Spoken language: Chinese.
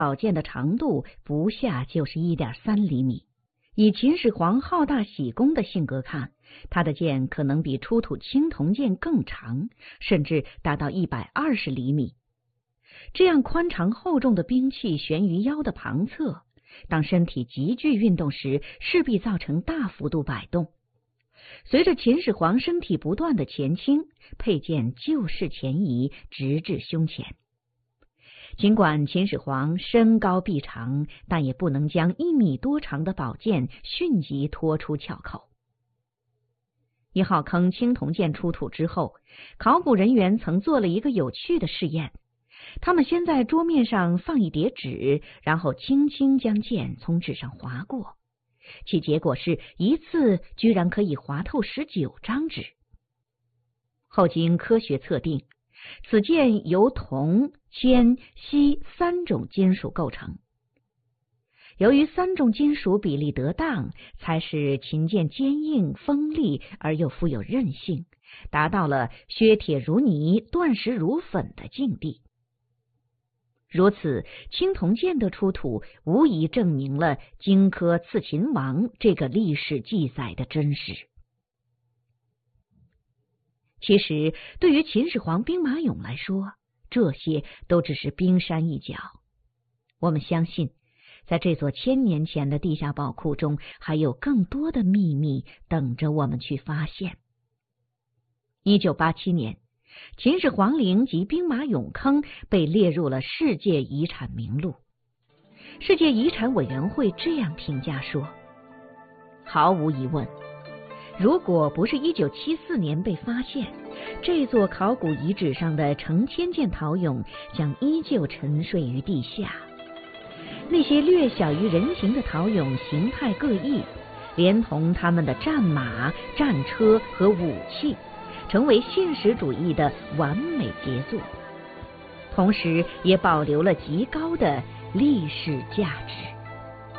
宝剑的长度不下就是1.3厘米。以秦始皇好大喜功的性格看，他的剑可能比出土青铜剑更长，甚至达到120厘米。这样宽长厚重的兵器悬于腰的旁侧，当身体急剧运动时，势必造成大幅度摆动。随着秦始皇身体不断的前倾，佩剑就势前移，直至胸前。尽管秦始皇身高臂长，但也不能将1米多长的宝剑迅即拖出鞘口。1号坑青铜剑出土之后，考古人员曾做了一个有趣的试验。他们先在桌面上放一叠纸，然后轻轻将剑从纸上划过，其结果是一次居然可以划透19张纸。后经科学测定，此剑由铜、铅、锡3种金属构成。由于3种金属比例得当，才使秦剑坚硬锋利而又富有韧性，达到了削铁如泥、断石如粉的境地。如此，青铜剑的出土无疑证明了荆轲刺秦王这个历史记载的真实。其实，对于秦始皇兵马俑来说，这些都只是冰山一角。我们相信，在这座1000年前的地下宝库中，还有更多的秘密等着我们去发现。1987年，秦始皇陵及兵马俑坑被列入了世界遗产名录。世界遗产委员会这样评价说：毫无疑问，如果不是1974年被发现，这座考古遗址上的成千件陶俑将依旧沉睡于地下。那些略小于人形的陶俑形态各异，连同他们的战马、战车和武器，成为现实主义的完美杰作，同时也保留了极高的历史价值。